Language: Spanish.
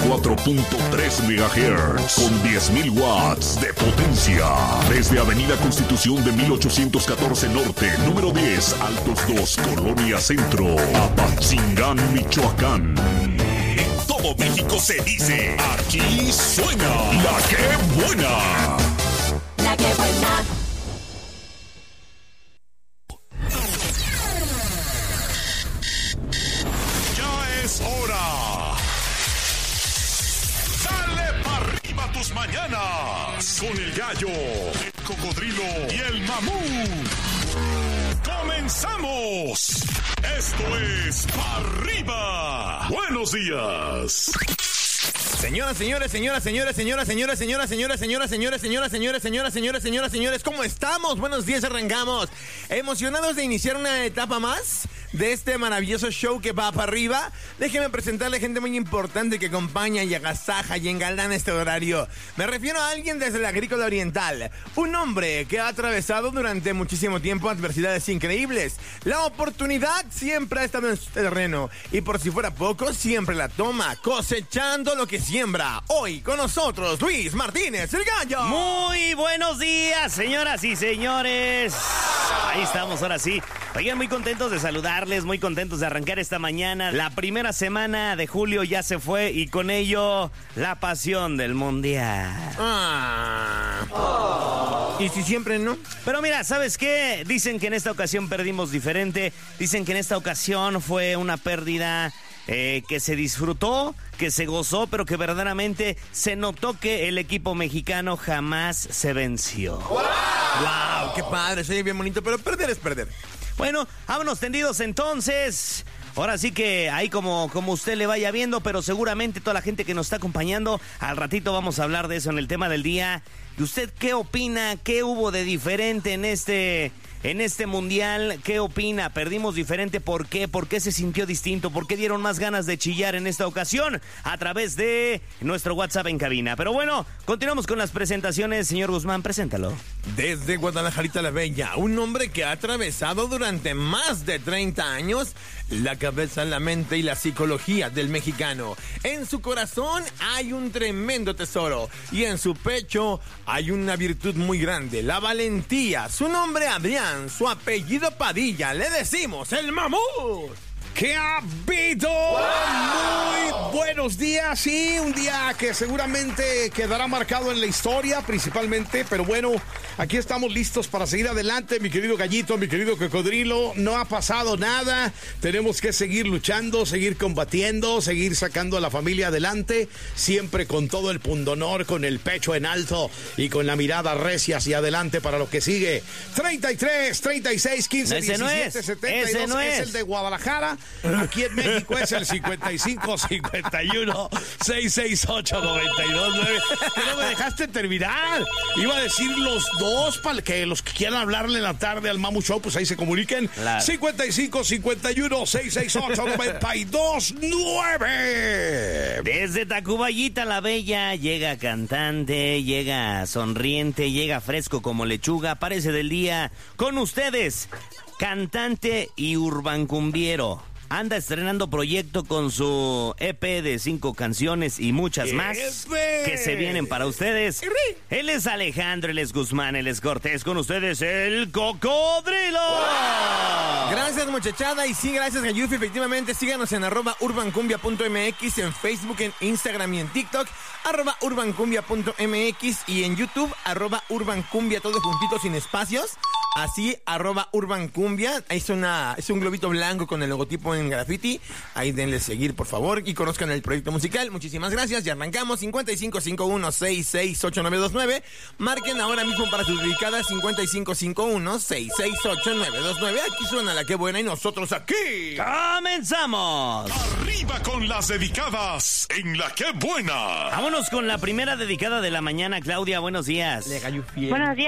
94.3 MHz con 10.000 watts de potencia. Desde Avenida Constitución de 1814 Norte, número 10, Altos 2, Colonia Centro, Apatzingán, Michoacán. En todo México se dice, aquí suena La Que Buena. La Que Buena. Es hora. Dale para arriba tus mañanas con el gallo, el cocodrilo y el mamut. ¡Comenzamos! Esto es Pa' Arriba. Buenos días. Señoras, señores, ¿cómo estamos? Buenos días, arrancamos. Emocionados de iniciar una etapa más de este maravilloso show que va para arriba. Déjenme presentarle gente muy importante que acompaña y agasaja y engalana este horario. Me refiero a alguien desde la Agrícola Oriental, un hombre que ha atravesado durante muchísimo tiempo adversidades increíbles. La oportunidad siempre ha estado en su terreno y por si fuera poco, siempre la toma, cosechando lo que siembra. Hoy con nosotros, Luis Martínez, el Gallo. Muy buenos días, señoras y señores. Ahí estamos, ahora sí. Oigan, muy contentos de saludarles, muy contentos de arrancar esta mañana. La primera semana de julio ya se fue y con ello la pasión del mundial. ¿Y si siempre no? Pero mira, ¿sabes qué? Dicen que en esta ocasión perdimos diferente. Dicen que en esta ocasión fue una pérdida que se disfrutó, que se gozó, pero que verdaderamente se notó que el equipo mexicano jamás se venció. ¡Wow! ¡Qué padre! Se oye bien bonito, pero perder es perder. Bueno, vámonos tendidos entonces. Ahora sí que ahí como usted le vaya viendo, pero seguramente toda la gente que nos está acompañando, al ratito vamos a hablar de eso en el tema del día. ¿Y usted qué opina? ¿Qué hubo de diferente en este mundial? ¿Qué opina? ¿Perdimos diferente? ¿Por qué? ¿Por qué se sintió distinto? ¿Por qué dieron más ganas de chillar en esta ocasión? A través de nuestro WhatsApp en cabina. Pero bueno, continuamos con las presentaciones. Señor Guzmán, preséntalo. Desde Guadalajarita la Bella, un hombre que ha atravesado durante más de 30 años la cabeza, la mente y la psicología del mexicano. En su corazón hay un tremendo tesoro y en su pecho hay una virtud muy grande, la valentía. Su nombre Adrián, su apellido Padilla, le decimos el Mamut. ¿Qué ha habido? Muy buenos días, sí, un día que seguramente quedará marcado en la historia principalmente, pero bueno, aquí estamos listos para seguir adelante, mi querido Gallito, mi querido Cocodrilo, no ha pasado nada, tenemos que seguir luchando, seguir combatiendo, seguir sacando a la familia adelante, siempre con todo el pundonor, con el pecho en alto y con la mirada recia hacia adelante para lo que sigue. 33, 36, 15, ese 17, no es, 72, ese no es el de Guadalajara. Aquí en México es el 55 51 668 929. Que no me dejaste terminar. Iba a decir los dos para que los que quieran hablarle en la tarde al Mamu Show, pues ahí se comuniquen. Claro. 55 51 668 929. Desde Tacubaya la Bella llega cantante, llega sonriente, llega fresco como lechuga, parece del día con ustedes, cantante y urbancumbiero. Anda estrenando proyecto con su EP de 5 canciones y muchas más que se vienen para ustedes. Él es Alejandro, él es Guzmán, él es Cortés. Con ustedes, el Cocodrilo. Gracias, muchachada. Y sí, gracias, Gayufi. Efectivamente, síganos en @urbancumbia.mx, en Facebook, en Instagram y en TikTok, @urbancumbia.mx y en YouTube, @urbancumbia, todo juntito sin espacios. Así, @urbancumbia. Ahí es un globito blanco con el logotipo en graffiti. Ahí denle seguir, por favor, y conozcan el proyecto musical. Muchísimas gracias. Y arrancamos. 5551-668-929. Marquen ahora mismo para sus dedicadas. 5551-668-929. Aquí suena La Que Buena y nosotros aquí ¡comenzamos! Arriba con las dedicadas en La Que Buena. Vámonos con la primera dedicada de la mañana. Claudia, buenos días. Buenos días.